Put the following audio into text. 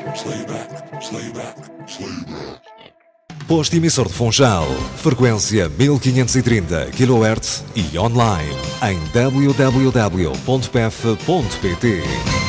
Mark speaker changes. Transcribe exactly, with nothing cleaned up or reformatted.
Speaker 1: Posto emissor de Funchal, frequência mil quinhentos e trinta quilohertz e online em w w w ponto p e f ponto p t.